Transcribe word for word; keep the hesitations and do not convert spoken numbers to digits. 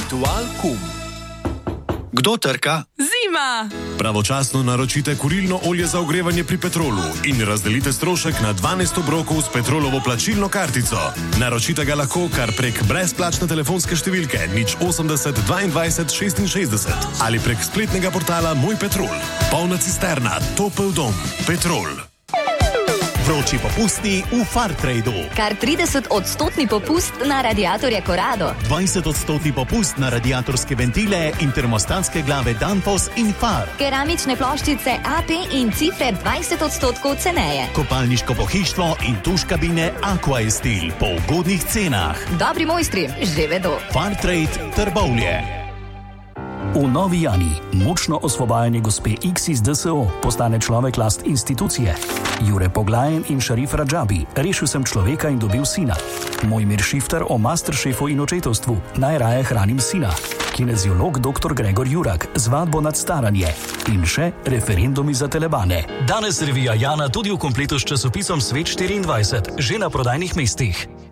Ritual kum. Kdo trka? Zima! Pravočasno naročite kurilno olje za ogrevanje pri Petrolu in razdelite strošek na dvanajst obrokov s Petrolovo plačilno kartico. Naročite ga lahko kar prek brezplačne telefonske številke nič osemdeset dvaindvajset šestinšestdeset ali prek spletnega portala Moj Petrol. Polna cisterna, topel dom. Petrol. Vroči popusti v Fartradu. Kar trideset odstotni popust na radiatorje Corrado. dvajset odstotni popust na radiatorske ventile in termostatske glave Danfoss in Far. Keramične ploščice A P in cifre dvajset odstotkov ceneje. Kopalniško pohištvo in tuš kabine Aquaestil po ugodnih cenah. Dobri mojstri že vedo. Fartrade Trbovlje. V Novi Jani močno osvobajanje gospe X iz D S O postane človek last institucije. Jure Poglajen in Šarif Radžabi, rešil sem človeka in dobil sina. Mojmir Šifter o masteršefu in očetovstvu, najraje hranim sina. Kineziolog doktor Gregor Jurak, zvadbo nad staranje. In še referendumi za telebane. Danes revija Jana tudi v kompletu s časopisom Svet štiriindvajset, že na prodajnih mestih.